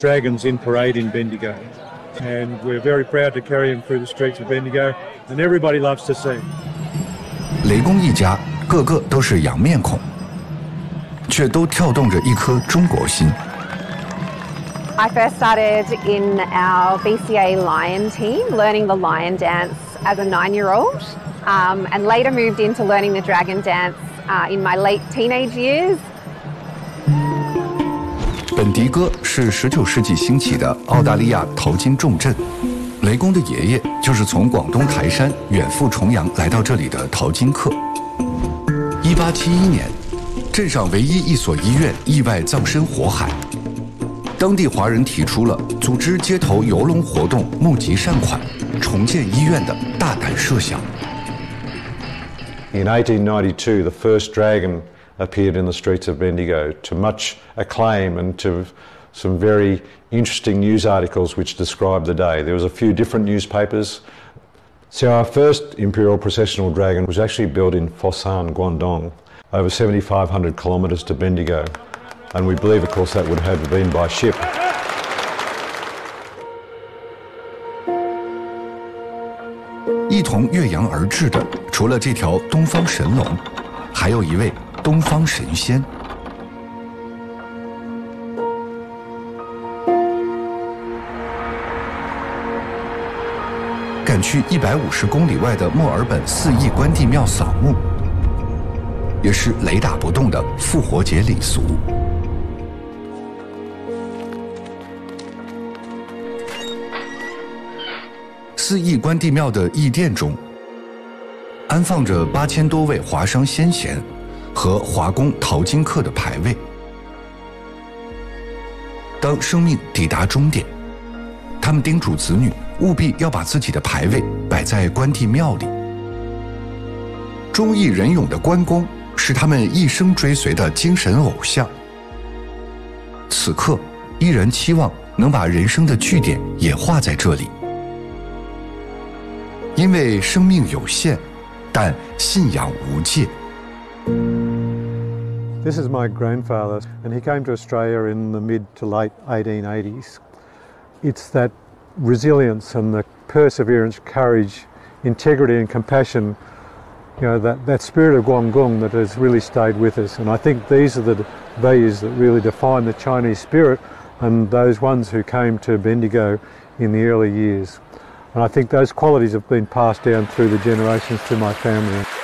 Dragons in parade in Bendigo, and we're very proud to carry them through the streets of Bendigo, and everybody loves to see. 雷公一家个个都是洋面孔，却都跳动着一颗中国心。 I first started in our BCA Lion team, learning the lion dance as a 9-year-old, and later moved into learning the dragon dance in my late teenage years. 本迪哥是19世纪兴起的澳大利亚淘金重镇，雷公的爷爷就是从广东台山远赴重洋来到这里的淘金客。1871年，镇上唯一一所医院意外葬身火海，当地华人提出了组织街头游龙活动募集善款、重建医院的大胆设想。 In 1892, the first dragon appeared in the streets of Bendigo to much acclaim and to some very interesting news articles which described the day. There was a few different newspapers. So our first imperial processional dragon was actually built in Foshan, Guangdong, over 7,500 kilometres to Bendigo. And we believe, of course, that would have been by ship. 一同越洋而至的，除了这条东方神龙，还有一位东方神仙。赶去150公里外的墨尔本4亿关帝庙扫墓，也是雷打不动的复活节礼俗。4亿关帝庙的义殿中，安放着8000多位华商先贤和华工淘金客的牌位。当生命抵达终点，他们叮嘱子女务必要把自己的牌位摆在关帝庙里。忠义仁勇的关公是他们一生追随的精神偶像。此刻，依然期望能把人生的句点也画在这里。因为生命有限，但信仰无界。 This is my grandfather, and he came to Australia in the mid to late 1880s. It's that resilience and the perseverance, courage, integrity and compassion, you know, that spirit of Guangdong that has really stayed with us. And I think these are the values that really define the Chinese spirit and those ones who came to Bendigo in the early years. And I think those qualities have been passed down through the generations to my family.